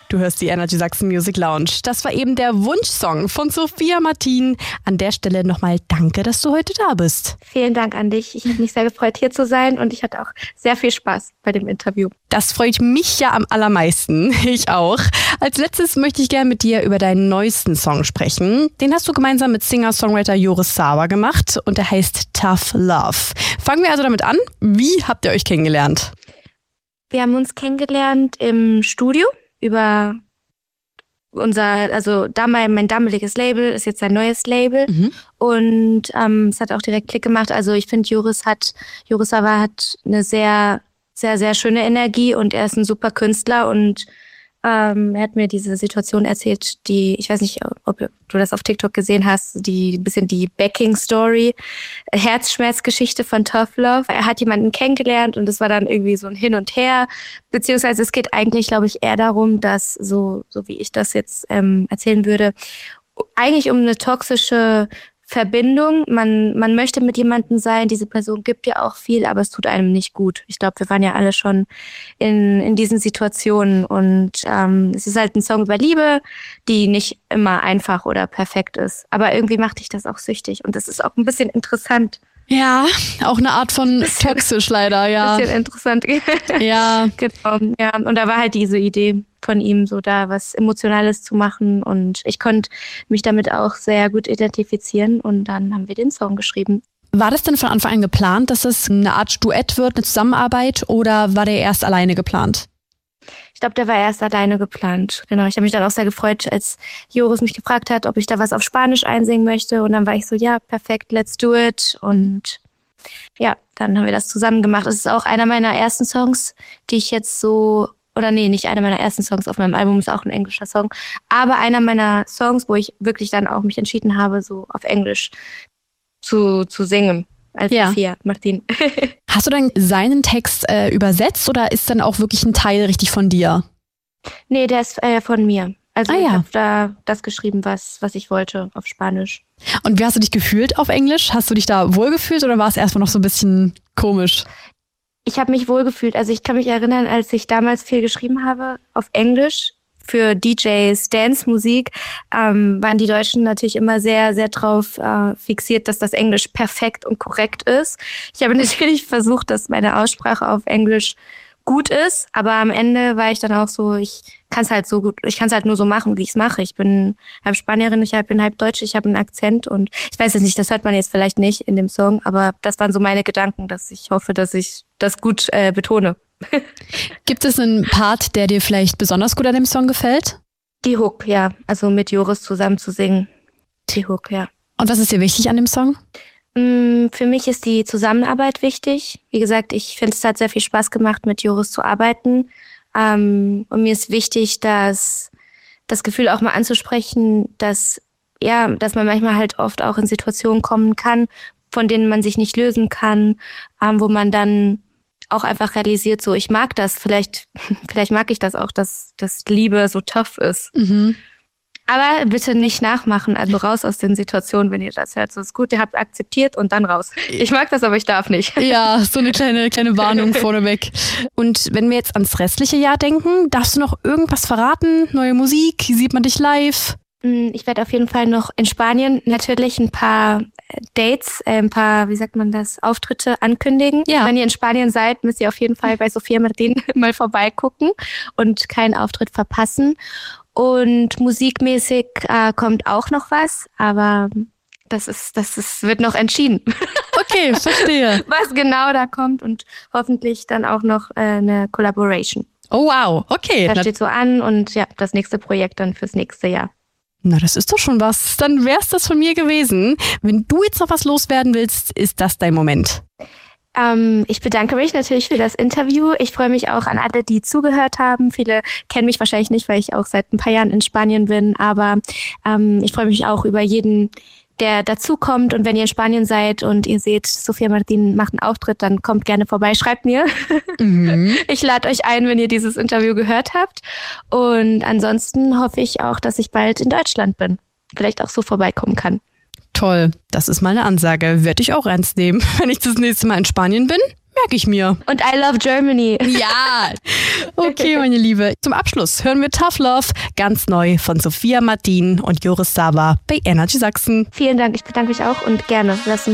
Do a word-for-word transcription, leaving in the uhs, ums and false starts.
Du hörst die Energy Sachsen Music Lounge. Das war eben der Wunschsong von Sophia Martin. An der Stelle nochmal danke, dass du heute da bist. Vielen Dank an dich. Ich habe mich sehr gefreut, hier zu sein und ich hatte auch sehr viel Spaß bei dem Interview. Das freut mich ja am allermeisten. Ich auch. Als letztes möchte ich gerne mit dir über deinen neuesten Song sprechen. Den hast du gemeinsam mit Singer-Songwriter Joris Sava gemacht und der heißt Tough Love. Fangen wir also damit an. Wie habt ihr euch kennengelernt? Wir haben uns kennengelernt im Studio über unser, also damals mein damaliges Label ist jetzt ein neues Label mhm. und ähm, es hat auch direkt Klick gemacht. Also ich finde, Joris hat, Joris Sava hat eine sehr, sehr, sehr schöne Energie und er ist ein super Künstler und ähm, er hat mir diese Situation erzählt, die, ich weiß nicht, ob du das auf TikTok gesehen hast, die bisschen die Backing-Story, Herzschmerzgeschichte von Tough Love. Er hat jemanden kennengelernt und es war dann irgendwie so ein Hin und Her, beziehungsweise es geht eigentlich, glaube ich, eher darum, dass, so, so wie ich das jetzt ähm, erzählen würde, eigentlich um eine toxische Verbindung. Man, man möchte mit jemandem sein, diese Person gibt ja auch viel, aber es tut einem nicht gut. Ich glaube, wir waren ja alle schon in, in diesen Situationen und ähm, es ist halt ein Song über Liebe, die nicht immer einfach oder perfekt ist. Aber irgendwie macht dich das auch süchtig und das ist auch ein bisschen interessant. Ja, auch eine Art von toxisch leider, ja. Bisschen interessant. Ja. Genau, ja. Und da war halt diese Idee von ihm, so da was Emotionales zu machen und ich konnte mich damit auch sehr gut identifizieren und dann haben wir den Song geschrieben. War das denn von Anfang an geplant, dass es eine Art Duett wird, eine Zusammenarbeit oder war der erst alleine geplant? Ich glaube, der war erst alleine geplant. Genau, ich habe mich dann auch sehr gefreut, als Joris mich gefragt hat, ob ich da was auf Spanisch einsingen möchte und dann war ich so, ja, perfekt, let's do it und ja, dann haben wir das zusammen gemacht. Es ist auch einer meiner ersten Songs, die ich jetzt so Oder nee, nicht einer meiner ersten Songs auf meinem Album, ist auch ein englischer Song. Aber einer meiner Songs, wo ich wirklich dann auch mich entschieden habe, so auf Englisch zu, zu singen. Als ja. Sophia Martin. Hast du dann seinen Text äh, übersetzt oder ist dann auch wirklich ein Teil richtig von dir? Nee, der ist äh, von mir. Also ah, ja. ich habe da das geschrieben, was, was ich wollte auf Spanisch. Und wie hast du dich gefühlt auf Englisch? Hast du dich da wohlgefühlt oder war es erstmal noch so ein bisschen komisch? Ich habe mich wohlgefühlt. Also ich kann mich erinnern, als ich damals viel geschrieben habe auf Englisch für D Js, Dance-Musik, ähm, waren die Deutschen natürlich immer sehr, sehr drauf äh, fixiert, dass das Englisch perfekt und korrekt ist. Ich habe natürlich versucht, dass meine Aussprache auf Englisch gut ist, aber am Ende war ich dann auch so, ich kann es halt so gut, ich kann es halt nur so machen, wie ich es mache. Ich bin halb Spanierin, ich bin halb Deutsch, ich habe einen Akzent und ich weiß jetzt nicht, das hört man jetzt vielleicht nicht in dem Song, aber das waren so meine Gedanken, dass ich hoffe, dass ich das gut äh, betone. Gibt es einen Part, der dir vielleicht besonders gut an dem Song gefällt? Die Hook, ja. Also mit Joris zusammen zu singen. Die Hook, ja. Und was ist dir wichtig an dem Song? Für mich ist die Zusammenarbeit wichtig. Wie gesagt, ich finde, es hat sehr viel Spaß gemacht, mit Joris zu arbeiten. Und mir ist wichtig, dass das Gefühl auch mal anzusprechen, dass, ja, dass man manchmal halt oft auch in Situationen kommen kann, von denen man sich nicht lösen kann, wo man dann auch einfach realisiert, so ich mag das, vielleicht vielleicht mag ich das auch, dass, dass Liebe so tough ist. Mhm. Aber bitte nicht nachmachen, also raus aus den Situationen, wenn ihr das hört. So ist gut, ihr habt akzeptiert und dann raus. Ich mag das, aber ich darf nicht. Ja, so eine kleine kleine Warnung vorneweg. Und wenn wir jetzt ans restliche Jahr denken, darfst du noch irgendwas verraten? Neue Musik? Sieht man dich live? Ich werde auf jeden Fall noch in Spanien natürlich ein paar Dates, ein paar, wie sagt man das, Auftritte ankündigen. Ja. Wenn ihr in Spanien seid, müsst ihr auf jeden Fall bei Sophia Martin mal vorbeigucken und keinen Auftritt verpassen. Und musikmäßig äh, kommt auch noch was, aber das ist, das ist, wird noch entschieden. Okay, verstehe. Was genau da kommt und hoffentlich dann auch noch äh, eine Collaboration. Oh wow, okay. Das steht so an und ja, das nächste Projekt dann fürs nächste Jahr. Na, das ist doch schon was. Dann wär's das von mir gewesen. Wenn du jetzt noch was loswerden willst, ist das dein Moment. Ähm, ich bedanke mich natürlich für das Interview. Ich freue mich auch an alle, die zugehört haben. Viele kennen mich wahrscheinlich nicht, weil ich auch seit ein paar Jahren in Spanien bin. Aber ähm, ich freue mich auch über jeden, der dazukommt. Und wenn ihr in Spanien seid und ihr seht, Sophia Martin macht einen Auftritt, dann kommt gerne vorbei, schreibt mir. Mhm. Ich lade euch ein, wenn ihr dieses Interview gehört habt. Und ansonsten hoffe ich auch, dass ich bald in Deutschland bin. Vielleicht auch so vorbeikommen kann. Toll, das ist mal eine Ansage. Werde ich auch ernst nehmen, wenn ich das nächste Mal in Spanien bin. Merke ich mir. Und I love Germany. Ja. Okay, meine Liebe. Zum Abschluss hören wir Tough Love, ganz neu von Sophia Martin und Joris Sava bei Energy Sachsen. Vielen Dank, ich bedanke mich auch und gerne. Lass uns